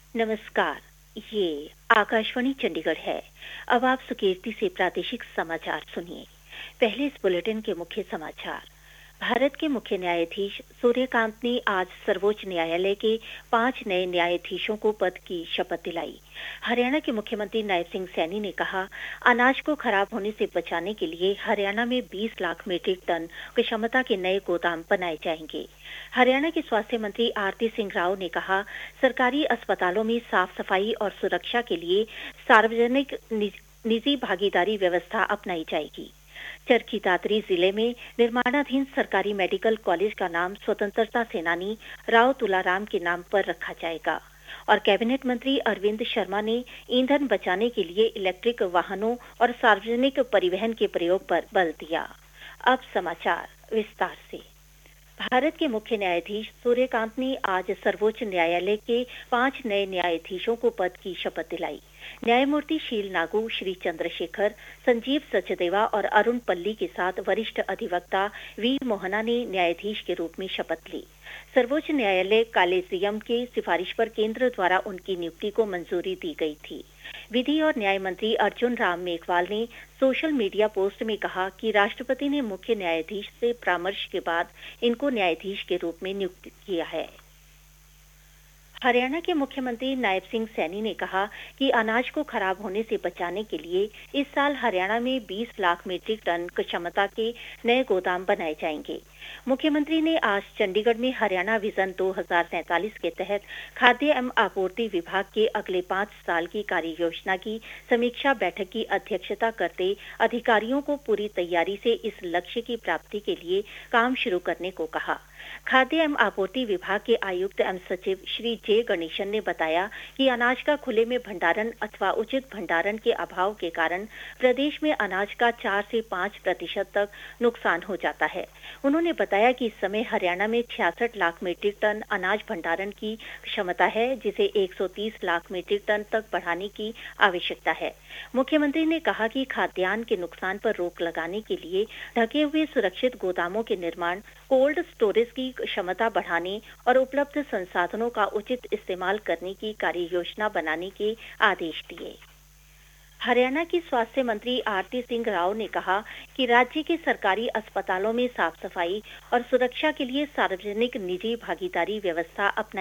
नमस्कार। ये आकाशवाणी चंडीगढ़ है। अब आप सुकीर्ति से प्रादेशिक समाचार सुनिए। पहले इस बुलेटिन के मुख्य समाचार। भारत के मुख्य न्यायाधीश सूर्यकांत ने आज सर्वोच्च न्यायालय के 5 नए न्यायाधीशों को पद की शपथ दिलाई। हरियाणा के मुख्यमंत्री नायब सिंह सैनी ने कहा, अनाज को खराब होने से बचाने के लिए हरियाणा में 20 लाख मीट्रिक टन क्षमता के नए गोदाम बनाए जाएंगे। हरियाणा के स्वास्थ्य मंत्री आरती सिंह राव ने कहा, सरकारी अस्पतालों में साफ सफाई और सुरक्षा के लिए सार्वजनिक निजी भागीदारी व्यवस्था अपनाई जाएगी। चरखी दादरी जिले में निर्माणाधीन सरकारी मेडिकल कॉलेज का नाम स्वतंत्रता सेनानी राव तुलाराम के नाम पर रखा जाएगा। और कैबिनेट मंत्री अरविंद शर्मा ने ईंधन बचाने के लिए इलेक्ट्रिक वाहनों और सार्वजनिक परिवहन के प्रयोग पर बल दिया। अब समाचार विस्तार से। भारत के मुख्य न्यायाधीश सूर्यकांत ने आज सर्वोच्च न्यायालय के 5 नए न्यायाधीशों को पद की शपथ दिलाई। न्यायमूर्ति शील नागू, श्री चंद्रशेखर, संजीव सचदेवा और अरुण पल्ली के साथ वरिष्ठ अधिवक्ता वी मोहना ने न्यायाधीश के रूप में शपथ ली। सर्वोच्च न्यायालय कॉलेजियम के सिफारिश पर केंद्र द्वारा उनकी नियुक्ति को मंजूरी दी गई थी। विधि और न्याय मंत्री अर्जुन राम मेघवाल ने सोशल मीडिया पोस्ट में कहा कि राष्ट्रपति ने मुख्य न्यायाधीश से परामर्श के बाद इनको न्यायाधीश के रूप में नियुक्त किया है। हरियाणा के मुख्यमंत्री नायब सिंह सैनी ने कहा कि अनाज को खराब होने से बचाने के लिए इस साल हरियाणा में 20 लाख मीट्रिक टन क्षमता के नए गोदाम बनाए जाएंगे। मुख्यमंत्री ने आज चंडीगढ़ में हरियाणा विजन 2047 के तहत खाद्य एवं आपूर्ति विभाग के अगले 5 साल की कार्य योजना की समीक्षा बैठक की अध्यक्षता करते अधिकारियों को पूरी तैयारी से इस लक्ष्य की प्राप्ति के लिए काम शुरू करने को कहा। खाद्य एवं आपूर्ति विभाग के आयुक्त एवं सचिव श्री जे गणेशन ने बताया कि अनाज का खुले में भंडारण अथवा उचित भंडारण के अभाव के कारण प्रदेश में अनाज का 4 से 5% तक नुकसान हो जाता है। उन्होंने बताया कि इस समय हरियाणा में 66 लाख मीट्रिक टन अनाज भंडारण की क्षमता है, जिसे 130 लाख मीट्रिक टन तक बढ़ाने की आवश्यकता है। मुख्यमंत्री ने कहा कि खाद्यान्न के नुकसान पर रोक लगाने के लिए ढके हुए सुरक्षित गोदामों के निर्माण, कोल्ड स्टोरेज की क्षमता बढ़ाने और उपलब्ध संसाधनों का उचित इस्तेमाल करने की कार्य योजना बनाने के आदेश दिए। हरियाणा की स्वास्थ्य मंत्री आरती सिंह राव ने कहा कि राज्य के सरकारी अस्पतालों में साफ सफाई और सुरक्षा के लिए सार्वजनिक निजी भागीदारी व्यवस्था अपनाई